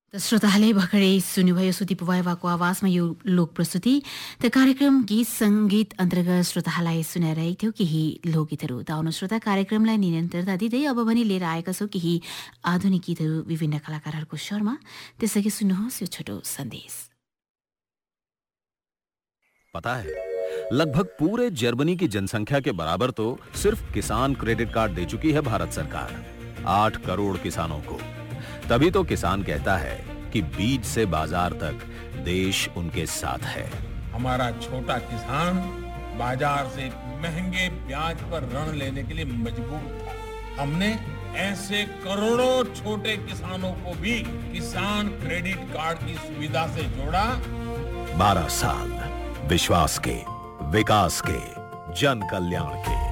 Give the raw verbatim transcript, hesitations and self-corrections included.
त श्रोताले भर्खरै सुन्नुभयो सुदीप वाइवाको आवाजमा यो लोक प्रस्तुति। त कार्यक्रम गीत सङ्गीत अन्तर्गत श्रोतालाई सुनाइरहेको थियो केही लोकगीतहरू। त आउनु श्रोता, कार्यक्रमलाई निरन्तरता दिँदै अब भने लिएर आएका छौँ केही आधुनिक गीतहरू विभिन्न कलाकारहरूको स्वरमा। त्यसअघि सुन्नुहोस् यो छोटो सन्देश। पता है, लगभग पूरे जर्मनी की जनसंख्या के बराबर तो सिर्फ किसान क्रेडिट कार्ड दे चुकी है भारत सरकार, आठ करोड़ किसानों को। तभी तो किसान कहता है कि बीज से बाजार तक देश उनके साथ है। हमारा छोटा किसान बाजार से महंगे ब्याज पर ऋण लेने के लिए मजबूर था। हमने ऐसे करोड़ों छोटे किसानों को भी किसान क्रेडिट कार्ड की सुविधा से जोड़ा। बारह साल विश्वास के, विकास के, जन कल्याण के।